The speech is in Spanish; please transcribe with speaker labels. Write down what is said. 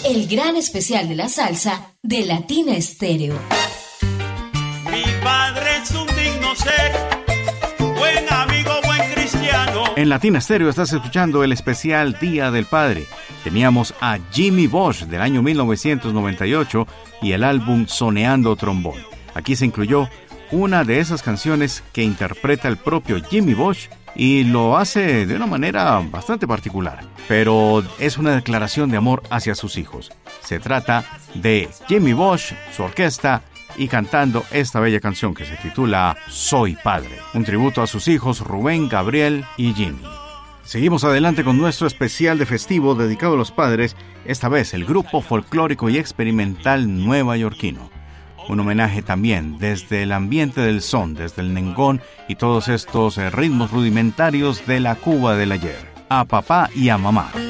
Speaker 1: el gran especial de la salsa de Latina Estéreo.
Speaker 2: Mi padre es un digno ser, buen amigo, buen cristiano.
Speaker 3: En Latina Estéreo estás escuchando el especial Día del Padre. Teníamos a Jimmy Bosch del año 1998 y el álbum Soneando Trombón. Aquí se incluyó una de esas canciones que interpreta el propio Jimmy Bosch y lo hace de una manera bastante particular, pero es una declaración de amor hacia sus hijos. Se trata de Jimmy Bosch, su orquesta, y cantando esta bella canción que se titula Soy Padre, un tributo a sus hijos Rubén, Gabriel y Jimmy. Seguimos adelante con nuestro especial de festivo dedicado a los padres, esta vez el grupo folclórico y experimental nuevayorquino. Un homenaje también desde el ambiente del son, desde el nengón y todos estos ritmos rudimentarios de la Cuba del ayer. A papá y a mamá.